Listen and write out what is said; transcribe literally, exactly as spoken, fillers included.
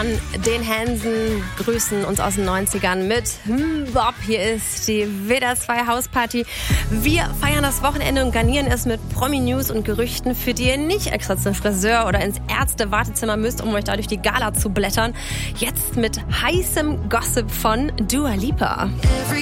von den Hansen grüßen uns aus den neunzigern mit hm, Bob. Hier ist die W D R zwei Hausparty. Wir feiern das Wochenende und garnieren es mit Promi-News und Gerüchten, für die ihr nicht extra zum Friseur oder ins Ärzte-Wartezimmer müsst, um euch da durch die Gala zu blättern. Jetzt mit heißem Gossip von Dua Lipa.